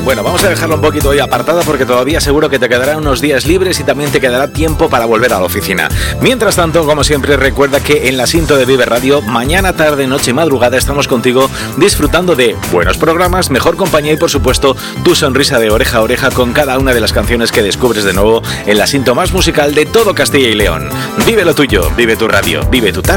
Bueno, vamos a dejarlo un poquito hoy apartada porque todavía seguro que te quedarán unos días libres y también te quedará tiempo para volver a la oficina. Mientras tanto, como siempre, recuerda que en la Sinto de Vive Radio, mañana, tarde, noche y madrugada estamos contigo disfrutando de buenos programas, mejor compañía y, por supuesto, tu sonrisa de oreja a oreja con cada una de las canciones que descubres de nuevo en la Sinto más musical de todo Castilla y León. Vive lo tuyo, vive tu radio, vive tu tarde.